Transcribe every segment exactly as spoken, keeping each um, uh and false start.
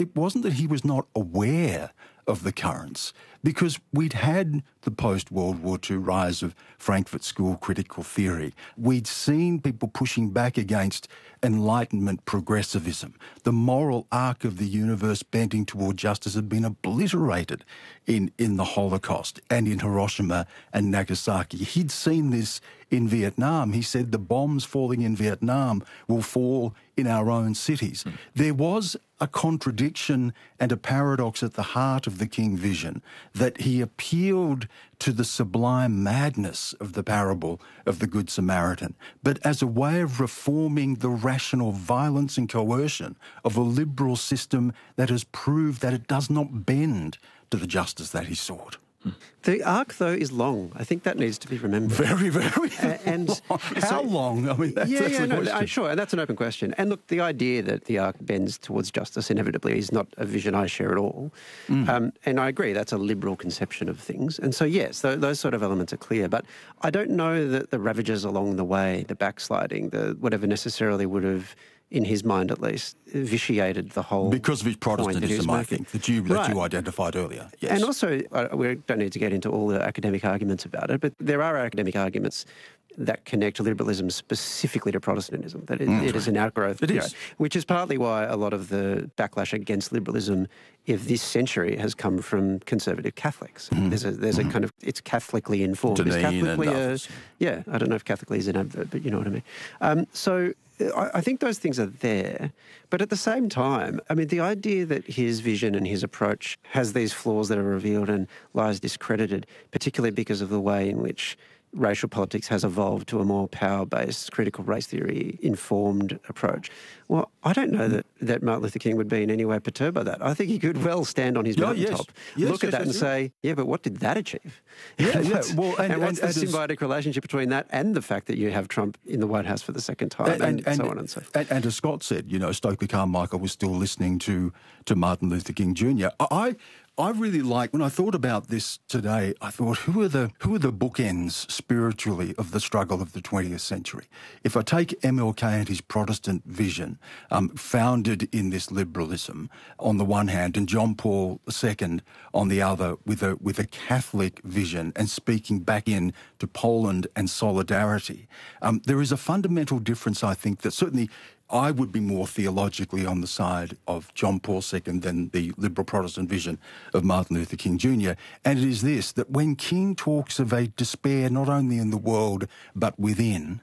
it wasn't that he was not aware of the currents, because we'd had the post-World War Two rise of Frankfurt School critical theory. We'd seen people pushing back against Enlightenment progressivism. The moral arc of the universe bending toward justice had been obliterated in, in the Holocaust and in Hiroshima and Nagasaki. He'd seen this in Vietnam. He said the bombs falling in Vietnam will fall in our own cities. Mm. There was a contradiction and a paradox at the heart of the King vision, that he appealed to the sublime madness of the parable of the Good Samaritan, but as a way of reforming the rational violence and coercion of a liberal system that has proved that it does not bend to the justice that he sought. The arc, though, is long. I think that needs to be remembered. Very, very uh, and long. How so, long? I mean, that's, yeah, that's yeah, the no, question. uh, sure, and that's an open question. And look, the idea that the arc bends towards justice inevitably is not a vision I share at all. Mm. Um, and I agree, that's a liberal conception of things. And so, yes, th- those sort of elements are clear. But I don't know that the ravages along the way, the backsliding, the whatever necessarily would have, in his mind at least, vitiated the whole because of his Protestantism, I think, that you that right. you identified earlier. Yes. And also, uh, we don't need to get into all the academic arguments about it, but there are academic arguments that connect liberalism specifically to Protestantism, that it, mm. it is an outgrowth. It is. Know, which is partly why a lot of the backlash against liberalism of this century has come from conservative Catholics. Mm. There's a there's mm. a kind of, it's Catholically informed. Deneen is Catholically and a, others. Yeah, I don't know if Catholically is an adverb, but you know what I mean. Um, so I, I think those things are there. But at the same time, I mean, the idea that his vision and his approach has these flaws that are revealed and lies discredited, particularly because of the way in which racial politics has evolved to a more power-based, critical race theory-informed approach. Well, I don't know that, that Martin Luther King would be in any way perturbed by that. I think he could well stand on his oh, mountaintop, yes. Yes, look yes, at that yes, and yes. say, yeah, but what did that achieve? Yeah, yeah. Well, and, and what's and, the and symbiotic relationship between that and the fact that you have Trump in the White House for the second time, and, and, and so on and so forth. And, and as Scott said, you know, Stokely Carmichael was still listening to, to Martin Luther King Junior I... I really like, when I thought about this today, I thought, who are the who are the bookends spiritually of the struggle of the twentieth century? If I take M L K and his Protestant vision, um, founded in this liberalism on the one hand, and John Paul the Second on the other, with a with a Catholic vision and speaking back in to Poland and solidarity, um, there is a fundamental difference, I think, that certainly I would be more theologically on the side of John Paul the Second than the liberal Protestant vision of Martin Luther King Junior And it is this, that when King talks of a despair not only in the world but within,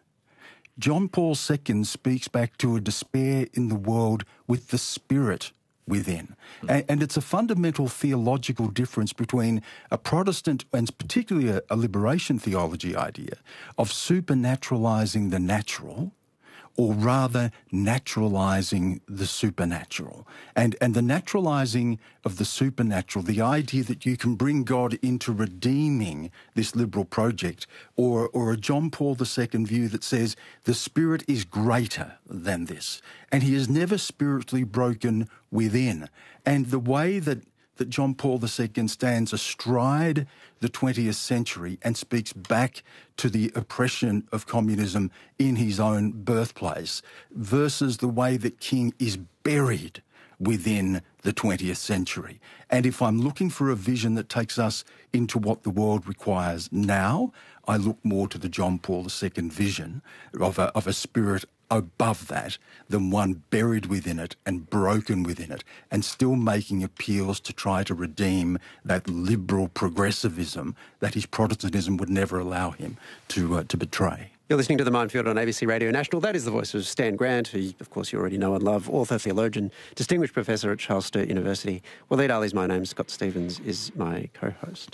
John Paul the Second speaks back to a despair in the world with the Spirit within. Mm. And, and it's a fundamental theological difference between a Protestant, and particularly a, a liberation theology idea, of supernaturalizing the natural, or rather naturalizing the supernatural. And, and the naturalizing of the supernatural, the idea that you can bring God into redeeming this liberal project, or, or a John Paul the Second view that says the Spirit is greater than this, and he is never spiritually broken within. And the way that that John Paul the Second stands astride the twentieth century and speaks back to the oppression of communism in his own birthplace, versus the way that King is buried within the twentieth century. And if I'm looking for a vision that takes us into what the world requires now, I look more to the John Paul the Second vision of a, of a spirit above that than one buried within it and broken within it, and still making appeals to try to redeem that liberal progressivism that his Protestantism would never allow him to uh, to betray. You're listening to The Minefield on A B C Radio National. That is the voice of Stan Grant, who, of course, you already know and love, author, theologian, distinguished professor at Charles Sturt University. Waleed Ali is my name. Scott Stephens is my co-host.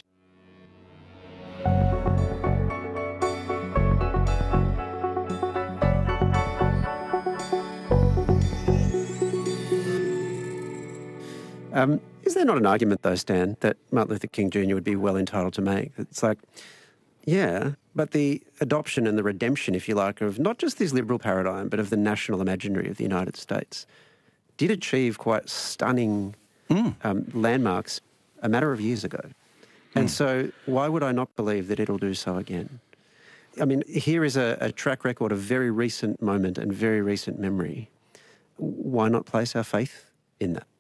Um, is there not an argument, though, Stan, that Martin Luther King Junior would be well entitled to make? It's like, yeah, but the adoption and the redemption, if you like, of not just this liberal paradigm, but of the national imaginary of the United States, did achieve quite stunning mm. um, landmarks a matter of years ago. Mm. And so why would I not believe that it'll do so again? I mean, here is a, a track record of very recent moment and very recent memory. Why not place our faith in that?